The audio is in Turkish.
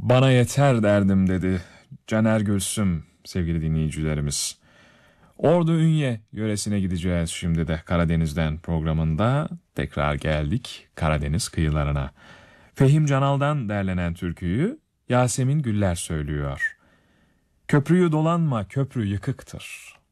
Bana yeter derdim dedi Caner Gülsüm sevgili dinleyicilerimiz. Ordu Ünye yöresine gideceğiz şimdi de Karadeniz'den programında. Tekrar geldik Karadeniz kıyılarına. Fehim Canal'dan derlenen türküyü Yasemin Güller söylüyor. Köprüyü dolanma, köprü yıkıktır.